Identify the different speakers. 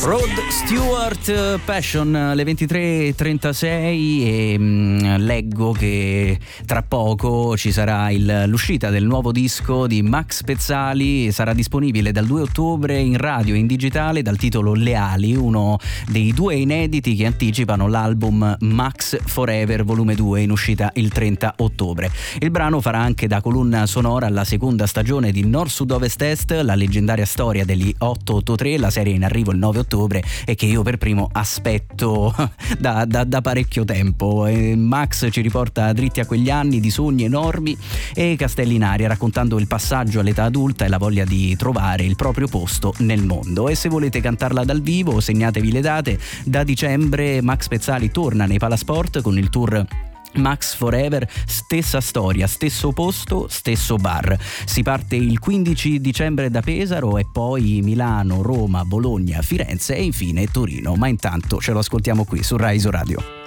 Speaker 1: Rod Stewart, Passion, alle 23:36 e leggo che tra poco ci sarà l'uscita del nuovo disco di Max Pezzali. Sarà disponibile dal 2 ottobre in radio e in digitale dal titolo Leali, uno dei due inediti che anticipano l'album Max Forever volume 2 in uscita il 30 ottobre. Il brano farà anche da colonna sonora alla seconda stagione di Nord Sud Ovest Est, la leggendaria storia degli 883, la serie in arrivo il 9 ottobre e che io per primo aspetto da parecchio tempo. Max ci riporta dritti a quegli anni di sogni enormi e castelli in aria, raccontando il passaggio all'età adulta e la voglia di trovare il proprio posto nel mondo. E se volete cantarla dal vivo, segnatevi le date: da dicembre Max Pezzali torna nei Palasport con il tour Max Forever, stessa storia, stesso posto, stesso bar. Si parte il 15 dicembre da Pesaro e poi Milano, Roma, Bologna, Firenze e infine Torino. Ma intanto ce lo ascoltiamo qui su Rai Radio.